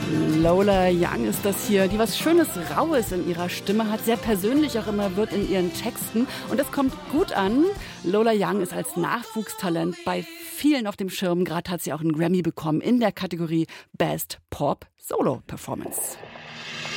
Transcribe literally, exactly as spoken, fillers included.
Lola Young ist das hier, die was Schönes, Raues in ihrer Stimme hat, sehr persönlich auch immer wird in ihren Texten. Und das kommt gut an. Lola Young ist als Nachwuchstalent bei vielen auf dem Schirm. Gerade hat sie auch einen Grammy bekommen in der Kategorie Best Pop Solo Performance.